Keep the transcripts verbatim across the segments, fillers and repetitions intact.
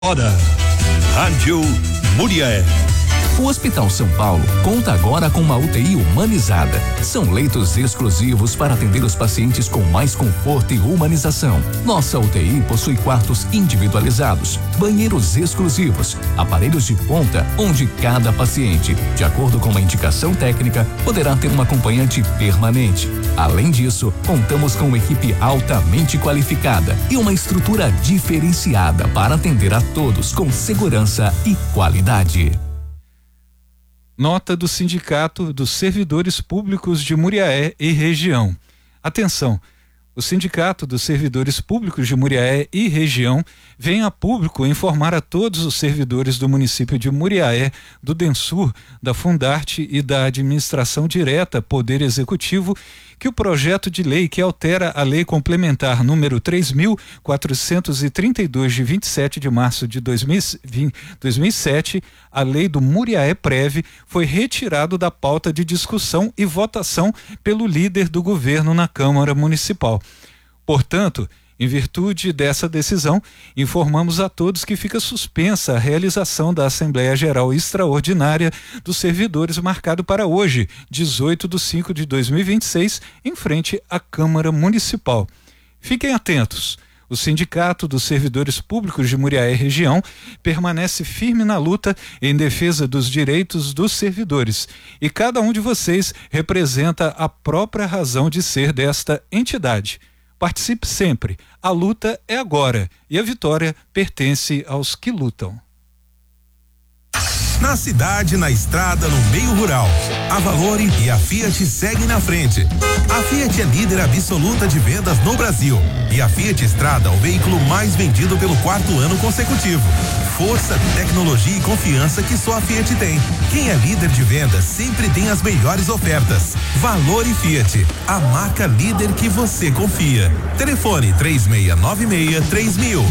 Hora. Rádio Muriaé. O Hospital São Paulo conta agora com uma U T I humanizada. São leitos exclusivos para atender os pacientes com mais conforto e humanização. Nossa U T I possui quartos individualizados, banheiros exclusivos, aparelhos de ponta, onde cada paciente, de acordo com uma indicação técnica, poderá ter um acompanhante permanente. Além disso, contamos com uma equipe altamente qualificada e uma estrutura diferenciada para atender a todos com segurança e qualidade. Nota do Sindicato dos Servidores Públicos de Muriaé e Região. Atenção! O Sindicato dos Servidores Públicos de Muriaé e Região vem a público informar a todos os servidores do município de Muriaé, do Densur, da Fundarte e da Administração Direta Poder Executivo que o projeto de lei que altera a Lei Complementar número três mil quatrocentos e trinta e dois de vinte e sete de março de dois mil e sete, a Lei do Muriaé Prev, foi retirado da pauta de discussão e votação pelo líder do governo na Câmara Municipal. Portanto, em virtude dessa decisão, informamos a todos que fica suspensa a realização da Assembleia Geral Extraordinária dos Servidores marcado para hoje, dezoito de cinco de dois mil e vinte e seis, em frente à Câmara Municipal. Fiquem atentos. O Sindicato dos Servidores Públicos de Muriaé Região permanece firme na luta em defesa dos direitos dos servidores e cada um de vocês representa a própria razão de ser desta entidade. Participe sempre. A luta é agora e a vitória pertence aos que lutam. Na cidade, na estrada, no meio rural, a Valore e a Fiat seguem na frente. A Fiat é líder absoluta de vendas no Brasil e a Fiat Strada, o veículo mais vendido pelo quarto ano consecutivo. Força, tecnologia e confiança que só a Fiat tem. Quem é líder de vendas sempre tem as melhores ofertas. Valore Fiat, a marca líder que você confia. Telefone três seis nove seis três mil.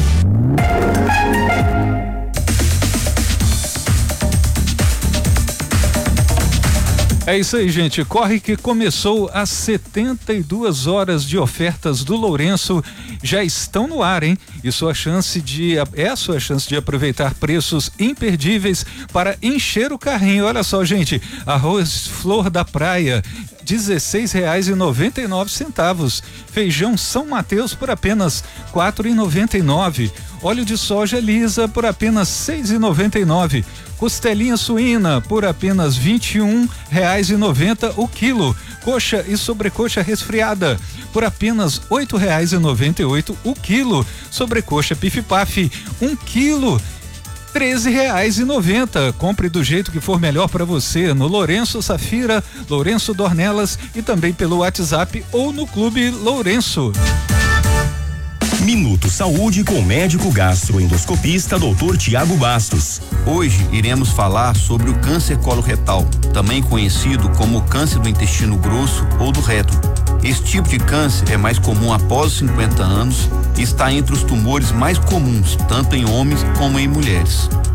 É isso aí, gente. Corre que começou às setenta e duas horas de ofertas do Lourenço já estão no ar, hein? E sua chance de é a sua chance de aproveitar preços imperdíveis para encher o carrinho. Olha só, gente, arroz flor da praia dezesseis reais e noventa e nove centavos, feijão São Mateus por apenas quatro e noventa e nove, óleo de soja lisa por apenas seis e noventa e nove, costelinha suína por apenas vinte e um reais e noventa o quilo, coxa e sobrecoxa resfriada por apenas oito reais e noventa e oito o quilo, sobrecoxa pif-paf um quilo treze reais e noventa. Compre do jeito que for melhor para você no Lourenço Safira, Lourenço Dornelas e também pelo WhatsApp ou no Clube Lourenço. Minuto Saúde com o médico gastroendoscopista doutor Tiago Bastos. Hoje iremos falar sobre o câncer coloretal, também conhecido como câncer do intestino grosso ou do reto. Esse tipo de câncer é mais comum após os cinquenta anos e está entre os tumores mais comuns, tanto em homens como em mulheres.